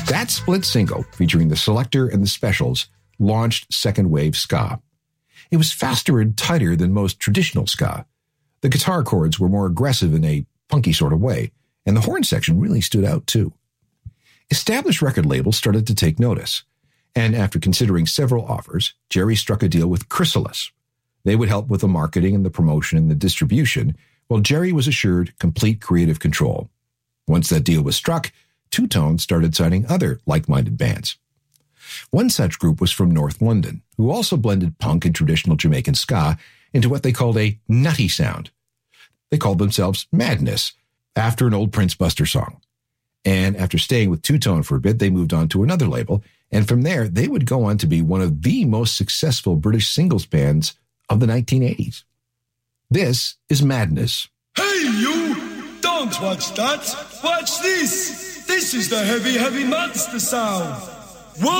That split single, featuring the Selecter and the Specials, launched second wave ska. It was faster and tighter than most traditional ska. The guitar chords were more aggressive in a funky sort of way, and the horn section really stood out too. Established record labels started to take notice, and after considering several offers, Jerry struck a deal with Chrysalis. They would help with the marketing and the promotion and the distribution, while Jerry was assured complete creative control. Once that deal was struck, Two Tone started signing other like-minded bands. One such group was from North London, who also blended punk and traditional Jamaican ska into what they called a nutty sound. They called themselves Madness, after an old Prince Buster song. And after staying with Two Tone for a bit, they moved on to another label, and from there, they would go on to be one of the most successful British singles bands of the 1980s. This is Madness. Hey, you! Don't watch that! Watch this! This is the heavy, heavy monster sound!